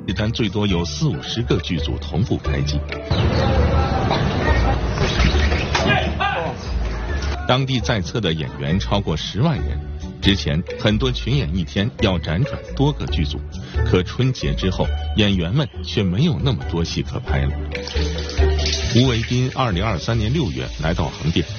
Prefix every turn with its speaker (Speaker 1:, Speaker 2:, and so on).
Speaker 1: 一单最多有40-50个剧组同步开机。当地在册的演员超过10万人。之前很多群演一天要辗转多个剧组，可春节之后，演员们却没有那么多戏可拍了。吴伟斌2023年6月来到横店，